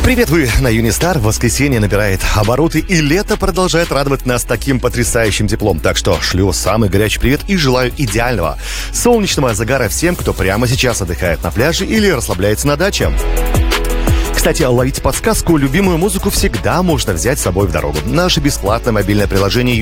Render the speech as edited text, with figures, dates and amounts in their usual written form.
Привет, вы на Юнистар. Воскресенье набирает обороты, и лето продолжает радовать нас таким потрясающим теплом. Так что шлю самый горячий привет и желаю идеального солнечного загара всем, кто прямо сейчас отдыхает на пляже или расслабляется на даче. Кстати, ловите подсказку. Любимую музыку всегда можно взять с собой в дорогу. Наше бесплатное мобильное приложение